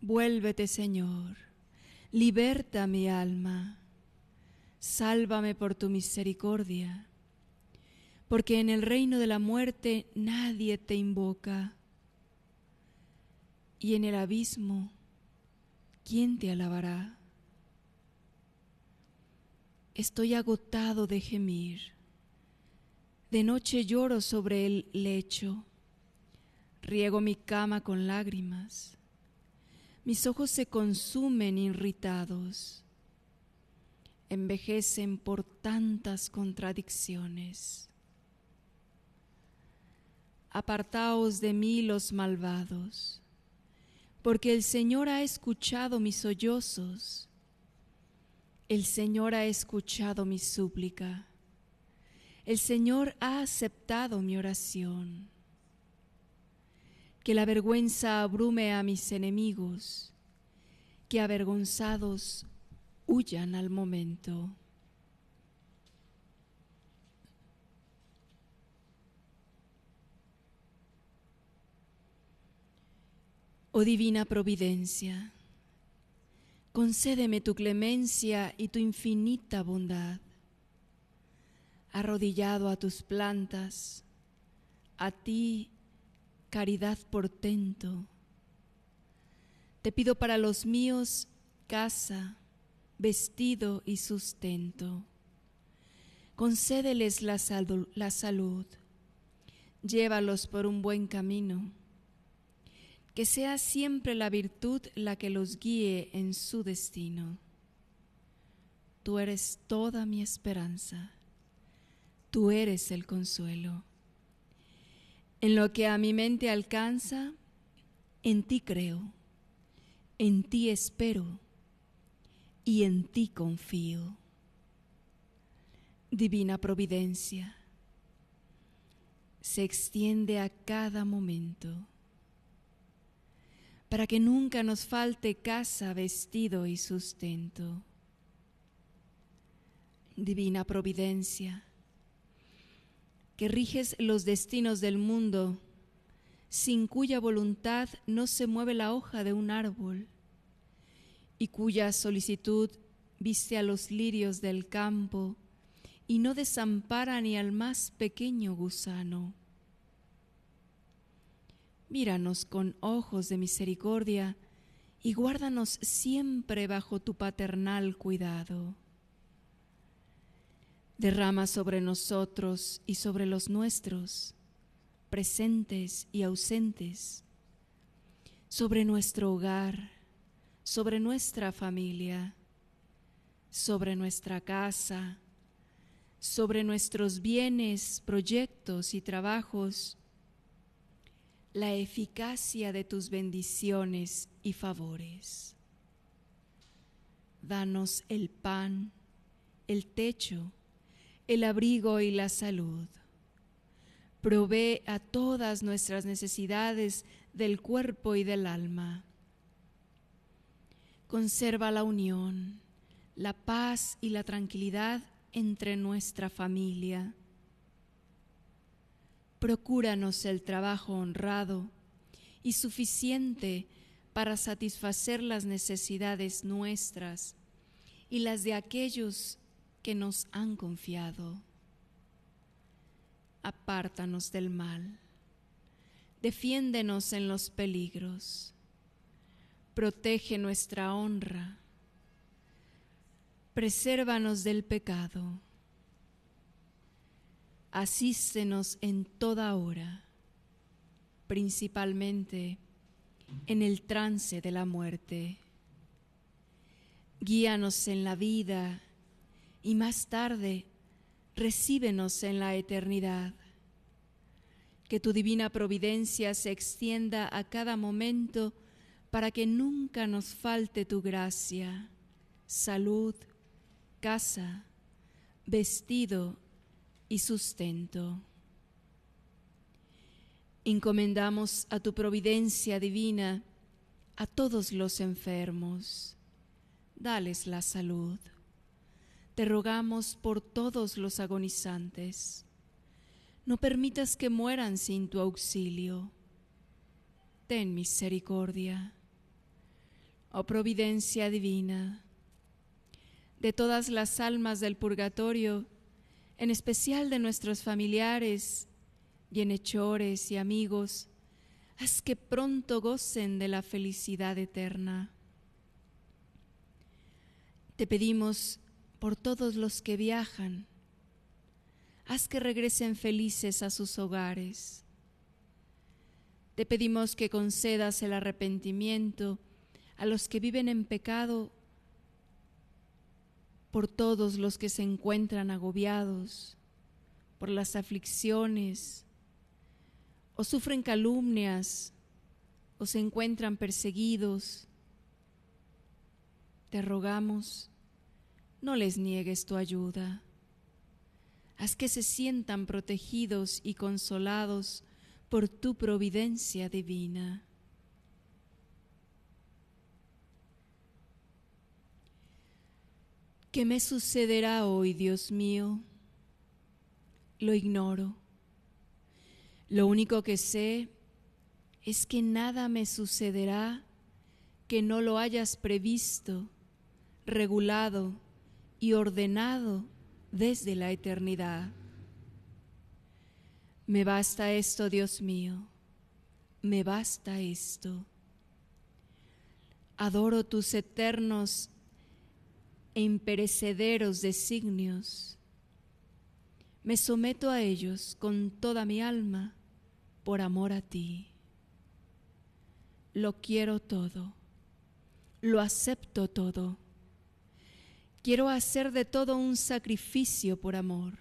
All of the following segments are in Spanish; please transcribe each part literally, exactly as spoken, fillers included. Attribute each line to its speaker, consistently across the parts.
Speaker 1: Vuélvete, Señor, liberta mi alma, sálvame por tu misericordia, porque en el reino de la muerte nadie te invoca, y en el abismo, ¿quién te alabará? Estoy agotado de gemir, de noche lloro sobre el lecho, riego mi cama con lágrimas, mis ojos se consumen irritados, envejecen por tantas contradicciones. Apartaos de mí los malvados, porque el Señor ha escuchado mis sollozos, el Señor ha escuchado mi súplica, el Señor ha aceptado mi oración. Que la vergüenza abrume a mis enemigos, que avergonzados huyan al momento. Oh divina providencia, concédeme tu clemencia y tu infinita bondad. Arrodillado a tus plantas, a ti, caridad portento, te pido para los míos casa, vestido y sustento. Concédeles la, sal- la salud, llévalos por un buen camino, que sea siempre la virtud la que los guíe en su destino. Tú eres toda mi esperanza, tú eres el consuelo. En lo que a mi mente alcanza, en ti creo, en ti espero y en ti confío. Divina providencia, se extiende a cada momento, para que nunca nos falte casa, vestido y sustento. Divina providencia, que riges los destinos del mundo, sin cuya voluntad no se mueve la hoja de un árbol, y cuya solicitud viste a los lirios del campo, y no desampara ni al más pequeño gusano. Míranos con ojos de misericordia, y guárdanos siempre bajo tu paternal cuidado. Derrama sobre nosotros y sobre los nuestros, presentes y ausentes, sobre nuestro hogar, sobre nuestra familia, sobre nuestra casa, sobre nuestros bienes, proyectos y trabajos, la eficacia de tus bendiciones y favores. Danos el pan, el techo, el abrigo y la salud. Provee a todas nuestras necesidades del cuerpo y del alma. Conserva la unión, la paz y la tranquilidad entre nuestra familia. Procúranos el trabajo honrado y suficiente para satisfacer las necesidades nuestras y las de aquellos que nos han confiado. Apártanos del mal, defiéndenos en los peligros, protege nuestra honra, presérvanos del pecado, asístenos en toda hora, principalmente en el trance de la muerte. Guíanos en la vida y más tarde recíbenos en la eternidad. Que tu divina providencia se extienda a cada momento para que nunca nos falte tu gracia, salud, casa, vestido y sustento. Encomendamos a tu providencia divina a todos los enfermos. Dales la salud. Te rogamos por todos los agonizantes. No permitas que mueran sin tu auxilio. Ten misericordia. Oh providencia divina, de todas las almas del purgatorio, en especial de nuestros familiares, bienhechores y amigos, haz que pronto gocen de la felicidad eterna. Te pedimos por todos los que viajan, haz que regresen felices a sus hogares. Te pedimos que concedas el arrepentimiento a los que viven en pecado, por todos los que se encuentran agobiados por las aflicciones, o sufren calumnias, o se encuentran perseguidos. Te rogamos, no les niegues tu ayuda. Haz que se sientan protegidos y consolados por tu providencia divina. ¿Qué me sucederá hoy, Dios mío? Lo ignoro. Lo único que sé es que nada me sucederá que no lo hayas previsto, regulado y ordenado desde la eternidad. Me basta esto, Dios mío, me basta esto. Adoro tus eternos e imperecederos designios. Me someto a ellos con toda mi alma por amor a ti. Lo quiero todo, lo acepto todo. Quiero hacer de todo un sacrificio por amor.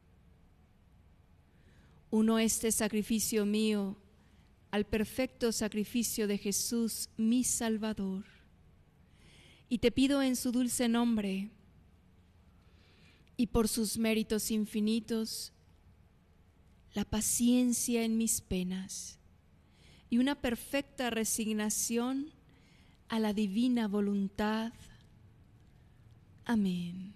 Speaker 1: Uno este sacrificio mío al perfecto sacrificio de Jesús, mi Salvador. Y te pido en su dulce nombre y por sus méritos infinitos, la paciencia en mis penas y una perfecta resignación a la divina voluntad. Amén.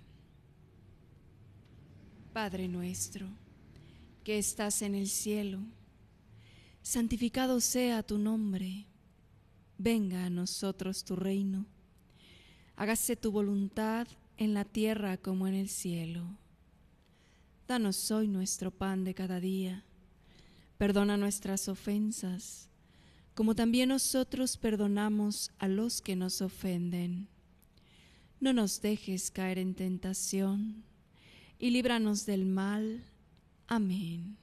Speaker 1: Padre nuestro, que estás en el cielo, santificado sea tu nombre. Venga a nosotros tu reino. Hágase tu voluntad en la tierra como en el cielo. Danos hoy nuestro pan de cada día. Perdona nuestras ofensas, como también nosotros perdonamos a los que nos ofenden. No nos dejes caer en tentación, y líbranos del mal. Amén.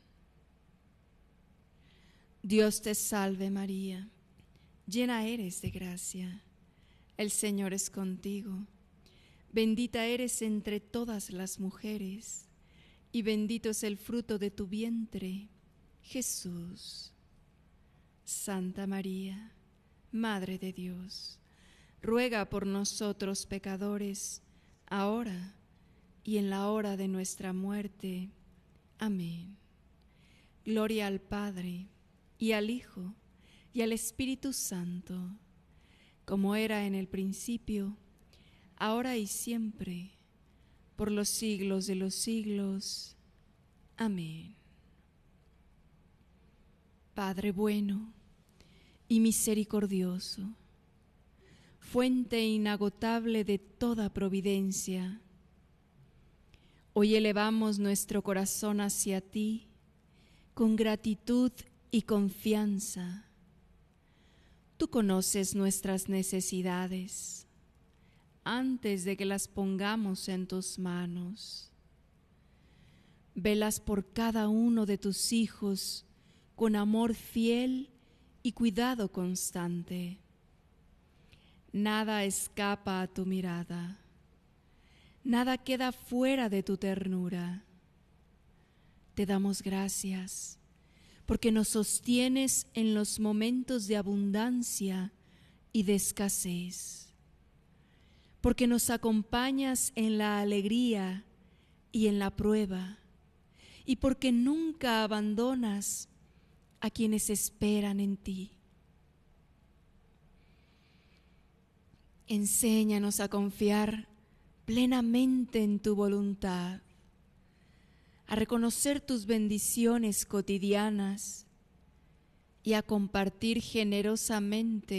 Speaker 1: Dios te salve María, llena eres de gracia. El Señor es contigo. Bendita eres entre todas las mujeres, y bendito es el fruto de tu vientre, Jesús. Santa María, Madre de Dios, ruega por nosotros pecadores, ahora y en la hora de nuestra muerte. Amén. Gloria al Padre, y al Hijo, y al Espíritu Santo, como era en el principio, ahora y siempre, por los siglos de los siglos. Amén. Padre bueno y misericordioso, fuente inagotable de toda providencia, hoy elevamos nuestro corazón hacia ti con gratitud y confianza. Tú conoces nuestras necesidades antes de que las pongamos en tus manos. Velas por cada uno de tus hijos con amor fiel y cuidado constante. Nada escapa a tu mirada, nada queda fuera de tu ternura. Te damos gracias porque nos sostienes en los momentos de abundancia y de escasez, porque nos acompañas en la alegría y en la prueba, y porque nunca abandonas a quienes esperan en ti. Enséñanos a confiar plenamente en tu voluntad, a reconocer tus bendiciones cotidianas y a compartir generosamente